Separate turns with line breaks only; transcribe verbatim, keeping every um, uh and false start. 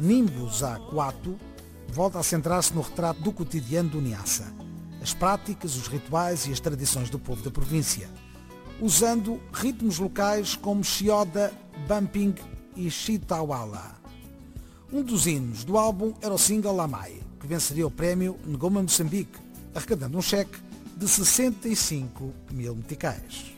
Nimbus A quatro volta a centrar-se no retrato do cotidiano do Niassa, as práticas, os rituais e as tradições do povo da província, usando ritmos locais como Xioda, Bumping e Chitawala. Um dos hinos do álbum era o single Lamai, que venceria o prémio Ngoma Moçambique, arrecadando um cheque de sessenta e cinco mil meticais.